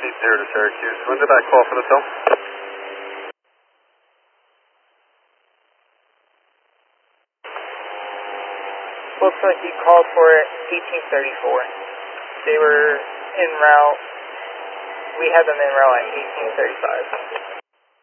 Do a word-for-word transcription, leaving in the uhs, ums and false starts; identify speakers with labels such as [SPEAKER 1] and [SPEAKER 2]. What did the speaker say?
[SPEAKER 1] Deep Zero to Syracuse. When's the back call for the film?
[SPEAKER 2] Looks like you called for it eighteen thirty-four. They were en route. We had them en route at eighteen thirty-five.